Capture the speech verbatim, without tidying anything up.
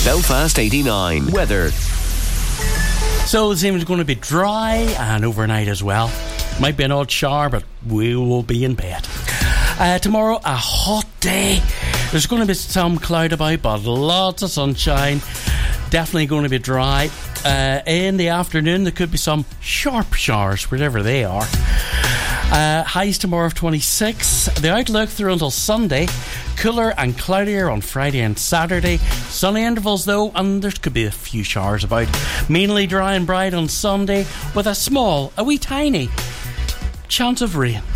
Belfast eighty-nine. Weather. So it seems going to be dry and overnight as well. Might be an odd shower, but we will be in bed. Uh, tomorrow, a hot day. There's going to be some cloud about, but lots of sunshine. Definitely going to be dry. Uh, in the afternoon, there could be some sharp showers, wherever they are. Uh, highs tomorrow of twenty-six. The outlook through until Sunday. Cooler and cloudier on Friday and Saturday. Sunny intervals though, and there could be a few showers about. Mainly dry and bright on Sunday, with a small, a wee tiny chance of rain.